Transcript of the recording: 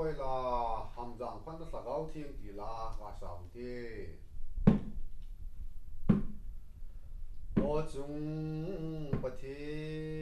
会啦，行长换到啥高天地啦，晚上的。我总不听。